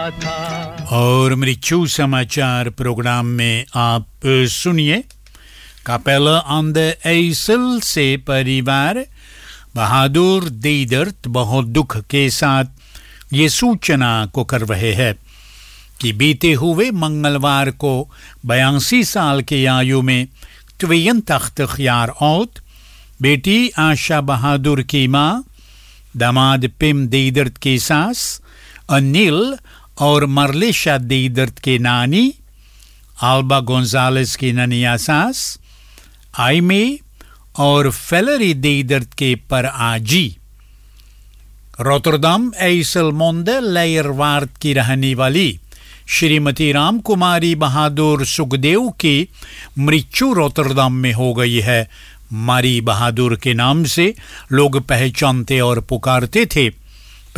था। और मृत्यु समाचार प्रोग्राम में आप सुनिए कापेला ऑन द एसल से परिवार बहादुर देदर्त बहुत दुख के साथ ये सूचना को कर रहे हैं कि बीते हुए मंगलवार को 82 साल की आयु में ट्वेन तख्त ख्यार औत बेटी आशा बहादुर की माँ, दामाद पिम देदर्त की सास, अनिल और मरलेशा देदर्त के नानी, आल्बा गोंजालेस की ननिया सास, आइमे और फेलरी देदर्त के पर आजी। रोटरडम एइसलमोंडे लेयरवार्ड की रहने वाली श्रीमती राम कुमारी बहादुर सुखदेव की मृत्यु रोटरडम में हो गई है। मारी बहादुर के नाम से लोग पहचानते और पुकारते थे।